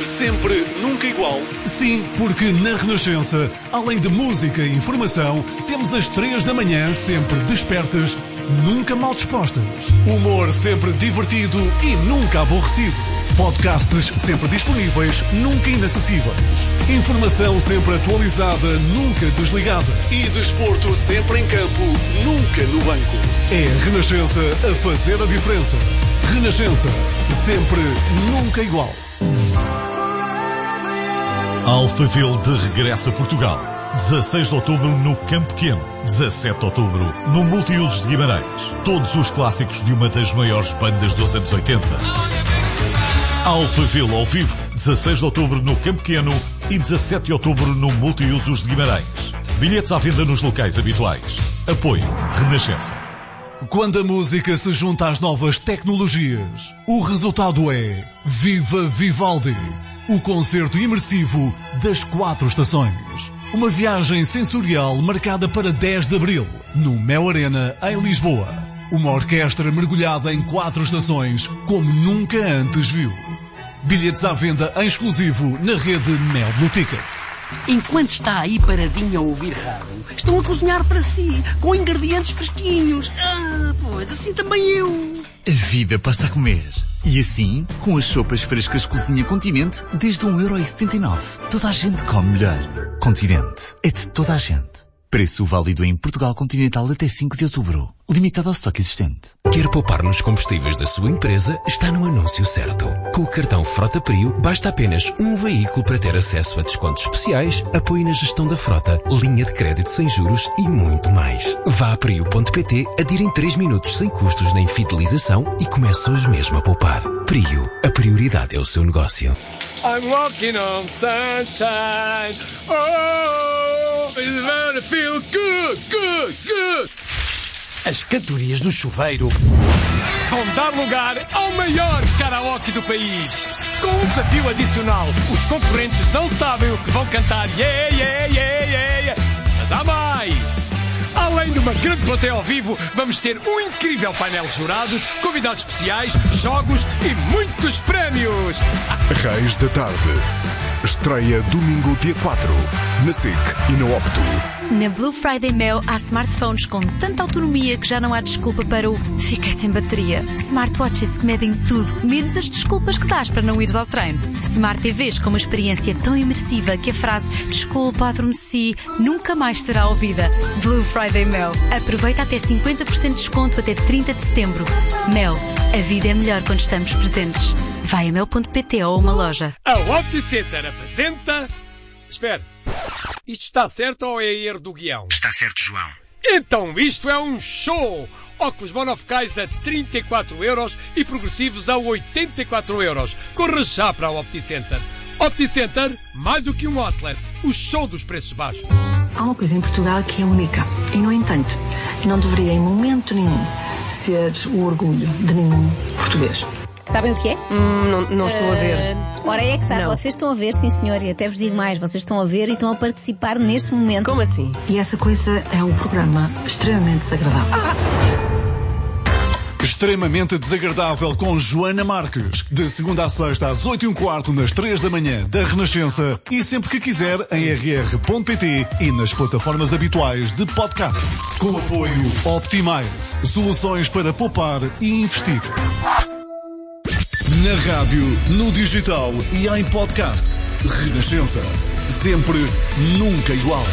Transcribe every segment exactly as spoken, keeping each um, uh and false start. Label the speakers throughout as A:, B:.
A: sempre, nunca igual. Sim, porque na Renascença, além de música e informação, temos as três da manhã sempre despertas, nunca mal dispostas. Humor sempre divertido e nunca aborrecido. Podcasts sempre disponíveis, nunca inacessíveis. Informação sempre atualizada, nunca desligada. E desporto sempre em campo, nunca no banco. É a Renascença a fazer a diferença. Renascença, sempre, nunca igual.
B: Alphaville de regresso a Portugal. dezasseis de outubro no Campo Pequeno. dezassete de outubro no Multiusos de Guimarães. Todos os clássicos de uma das maiores bandas dos anos oitenta. Alphaville ao vivo. dezasseis de outubro no Campo Pequeno e dezassete de outubro no Multiusos de Guimarães. Bilhetes à venda nos locais habituais. Apoio Renascença.
A: Quando a música se junta às novas tecnologias, o resultado é Viva Vivaldi, o concerto imersivo das quatro estações. Uma viagem sensorial marcada para dez de abril, no Mel Arena, em Lisboa. Uma orquestra mergulhada em quatro estações, como nunca antes viu. Bilhetes à venda em exclusivo na rede Mel Blue Ticket.
C: Enquanto está aí paradinho a ouvir rádio, estão a cozinhar para si, com ingredientes fresquinhos. Ah, pois, assim também eu.
D: A vida passa a comer. E assim, com as sopas frescas Cozinha Continente, desde um euro e setenta e nove. Toda a gente come melhor. Continente é de toda a gente. Preço válido em Portugal Continental até cinco de outubro. Limitado ao estoque existente.
E: Quer poupar nos combustíveis da sua empresa? Está no anúncio certo. Com o cartão Frota Prio, basta apenas um veículo para ter acesso a descontos especiais, apoio na gestão da frota, linha de crédito sem juros e muito mais. Vá a prio ponto pt, adira em três minutos sem custos nem fidelização e comece hoje mesmo a poupar. Prio, a prioridade é o seu negócio.
F: I'm walking on sunshine. Oh, it's gonna feel good, good, good.
C: As cantorias no chuveiro
F: vão dar lugar ao maior karaoke do país. Com um desafio adicional, os concorrentes não sabem o que vão cantar. Yeah, yeah, yeah, yeah, yeah. Mas há mais! Além de uma grande plateia ao vivo, vamos ter um incrível painel de jurados, convidados especiais, jogos e muitos prémios.
G: Reis da Tarde. Estreia domingo, dia quatro, na SIC e na Opto.
H: Na Blue Friday Mel há smartphones com tanta autonomia que já não há desculpa para o fiquei sem bateria. Smartwatches que medem tudo, menos as desculpas que dás para não ires ao treino. Smart T Vs com uma experiência tão imersiva que a frase desculpa, adormeci nunca mais será ouvida. Blue Friday Mel. Aproveita até cinquenta por cento de desconto até trinta de setembro. Mel. A vida é melhor quando estamos presentes. Vai a mel ponto pt ou a uma loja.
F: A OptiCenter apresenta... Espera. Isto está certo ou é erro do guião?
I: Está certo, João.
F: Então isto é um show! Óculos monofocais a trinta e quatro euros e progressivos a oitenta e quatro euros. Corre já para a OptiCenter. OptiCenter, mais do que um outlet. O show dos preços baixos.
J: Há uma coisa em Portugal que é única. E, no entanto, não deveria em momento nenhum ser o orgulho de nenhum português.
K: Sabem o que é?
L: Hum, não, não estou uh, a ver.
K: Ora, é que está.
L: Não.
K: Vocês estão a ver, sim senhor, e até vos digo mais, vocês estão a ver e estão a participar neste momento.
L: Como assim?
J: E essa coisa é um programa extremamente desagradável.
A: Ah! Extremamente desagradável com Joana Marques. De segunda a sexta às oito e um quarto nas três da manhã da Renascença e sempre que quiser em r r ponto p t e nas plataformas habituais de podcast. Com apoio Optimize. Soluções para poupar e investir. Na rádio, no digital e em podcast. Renascença. Sempre, nunca igual.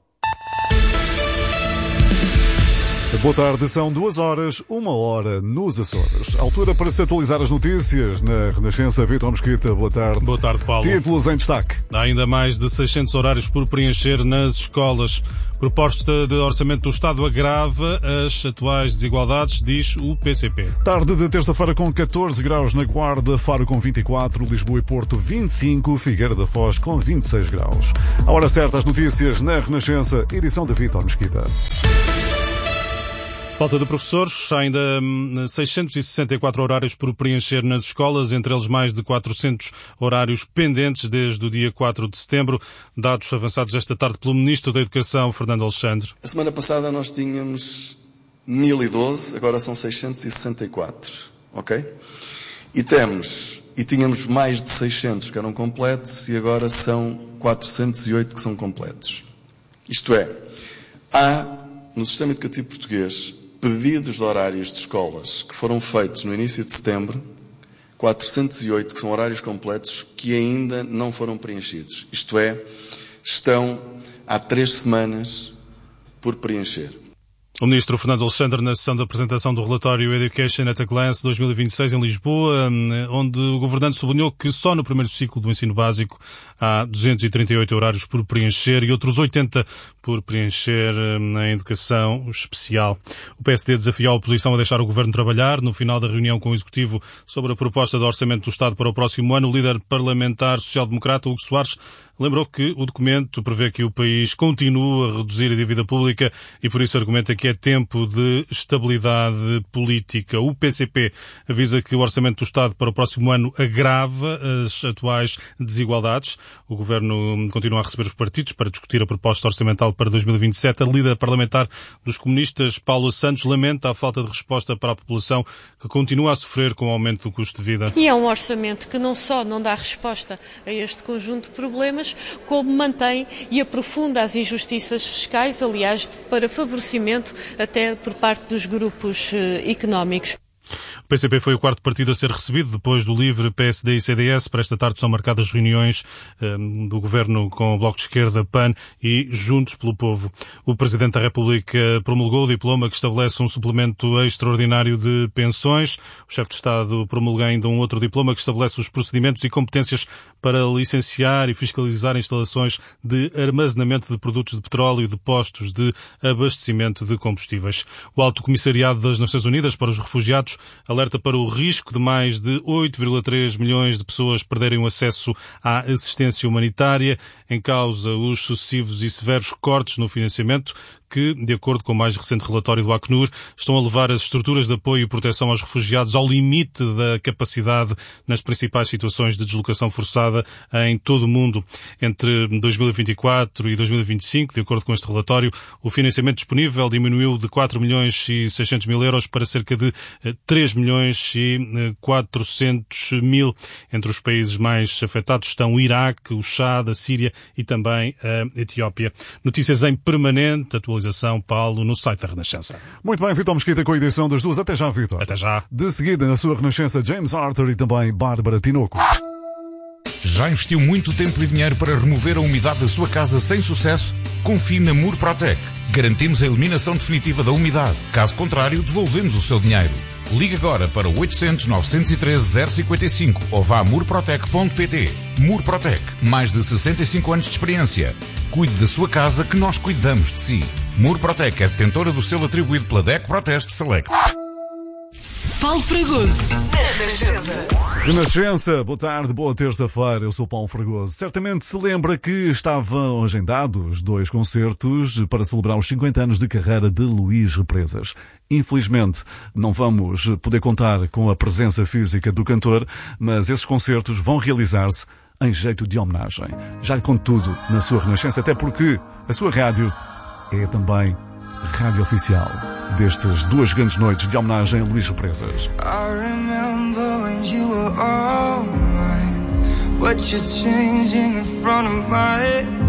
A: Boa tarde, são duas horas, uma hora nos Açores. Altura para se atualizar as notícias na Renascença. Vítor Mesquita, boa tarde.
M: Boa tarde, Paulo.
A: Títulos em destaque.
M: Há ainda mais de seiscentos horários por preencher nas escolas. Proposta de orçamento do Estado agrava as atuais desigualdades, diz o P C P.
A: Tarde de terça-feira com catorze graus na Guarda, Faro com vinte e quatro, Lisboa e Porto vinte e cinco, Figueira da Foz com vinte e seis graus. A hora certa, as notícias na Renascença, edição de Vítor Mesquita.
M: Falta de professores, há ainda seiscentos e sessenta e quatro horários por preencher nas escolas, entre eles mais de quatrocentos horários pendentes desde o dia quatro de setembro, dados avançados esta tarde pelo Ministro da Educação, Fernando Alexandre.
N: A semana passada nós tínhamos mil e doze, agora são seiscentos e sessenta e quatro, ok? E temos e tínhamos mais de seiscentos que eram completos e agora são quatrocentos e oito que são completos. Isto é, há no sistema educativo português pedidos de horários de escolas que foram feitos no início de setembro, quatrocentos e oito que são horários completos que ainda não foram preenchidos. Isto é, estão há três semanas por preencher.
M: O ministro Fernando Alexandre, na sessão da apresentação do relatório Education at a Glance dois mil e vinte e seis em Lisboa, onde o governante sublinhou que só no primeiro ciclo do ensino básico há duzentos e trinta e oito horários por preencher e outros oitenta por preencher na educação especial. O P S D desafiou a oposição a deixar o governo trabalhar. No final da reunião com o Executivo sobre a proposta de orçamento do Estado para o próximo ano, o líder parlamentar social-democrata, Hugo Soares, lembrou que o documento prevê que o país continua a reduzir a dívida pública e por isso argumenta que é tempo de estabilidade política. O P C P avisa que o orçamento do Estado para o próximo ano agrava as atuais desigualdades. O governo continua a receber os partidos para discutir a proposta orçamental para dois mil e vinte e sete. A líder parlamentar dos comunistas, Paula Santos, lamenta a falta de resposta para a população que continua a sofrer com o aumento do custo de vida.
I: E é um orçamento que não só não dá resposta a este conjunto de problemas, como mantém e aprofunda as injustiças fiscais, aliás, para favorecimento até por parte dos grupos económicos.
M: O P C P foi o quarto partido a ser recebido depois do LIVRE, P S D e C D S. Para esta tarde estão marcadas reuniões um, do Governo com o Bloco de Esquerda, P A N e Juntos pelo Povo. O Presidente da República promulgou o diploma que estabelece um suplemento extraordinário de pensões. O Chefe de Estado promulgou ainda um outro diploma que estabelece os procedimentos e competências para licenciar e fiscalizar instalações de armazenamento de produtos de petróleo e de postos de abastecimento de combustíveis. O Alto Comissariado das Nações Unidas para os Refugiados alerta para o risco de mais de oito vírgula três milhões de pessoas perderem o acesso à assistência humanitária, em causa os sucessivos e severos cortes no financiamento que, de acordo com o mais recente relatório do Acnur, estão a levar as estruturas de apoio e proteção aos refugiados ao limite da capacidade nas principais situações de deslocação forçada em todo o mundo. Entre dois mil e vinte e quatro e dois mil e vinte e cinco, de acordo com este relatório, o financiamento disponível diminuiu de quatro milhões e seiscentos mil euros para cerca de três milhões e quatrocentos mil. Entre os países mais afetados estão o Iraque, o Chad, a Síria e também a Etiópia. Notícias em permanente atualização, Paulo, no site da Renascença.
A: Muito bem, Vitor Mesquita com a edição das duas. Até já, Vitor.
M: Até já.
A: De seguida, na sua Renascença, James Arthur e também Bárbara Tinoco.
O: Já investiu muito tempo e dinheiro para remover a umidade da sua casa sem sucesso? Confie na Murprotec. Garantimos a eliminação definitiva da umidade. Caso contrário, devolvemos o seu dinheiro. Ligue agora para o oitocentos, novecentos e treze, zero cinquenta e cinco ou vá a murprotec ponto pt. Murprotec, mais de sessenta e cinco anos de experiência. Cuide da sua casa que nós cuidamos de si. Murprotec é detentora do selo atribuído pela D E C Proteste Select.
C: Paulo Fragoso.
A: Renascença, boa tarde, boa terça-feira, eu sou Paulo Fragoso. Certamente se lembra que estavam agendados dois concertos para celebrar os cinquenta anos de carreira de Luís Represas. Infelizmente, não vamos poder contar com a presença física do cantor, mas esses concertos vão realizar-se em jeito de homenagem. Já lhe conto tudo na sua Renascença, até porque a sua rádio é também rádio oficial destas duas grandes noites de homenagem a Luís Represas.
P: I remember when you were all mine, but you're changing in front of my